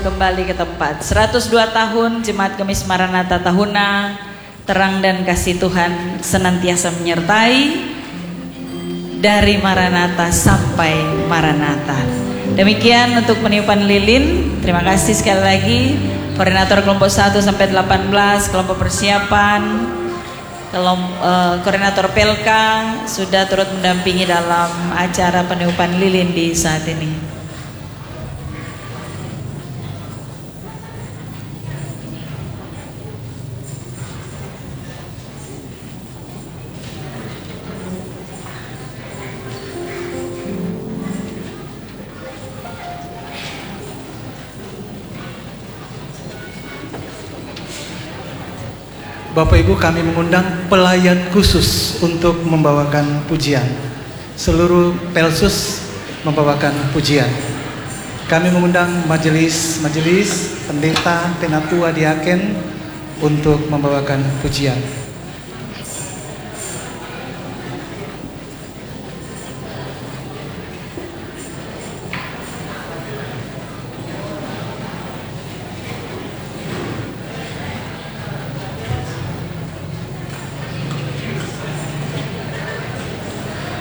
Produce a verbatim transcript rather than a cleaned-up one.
kembali ke tempat. seratus dua tahun Jemaat Kemis Maranatha Tahuna, terang dan kasih Tuhan senantiasa menyertai dari Maranatha sampai Maranatha. Demikian untuk peniupan lilin. Terima kasih sekali lagi koordinator kelompok satu sampai delapan belas, kelompok persiapan, kelompok, uh, koordinator P L K sudah turut mendampingi dalam acara peniupan lilin di saat ini. Bapak Ibu, kami mengundang pelayan khusus untuk membawakan pujian. Seluruh Pelsus membawakan pujian. Kami mengundang majelis-majelis, pendeta, penatua, diaken untuk membawakan pujian.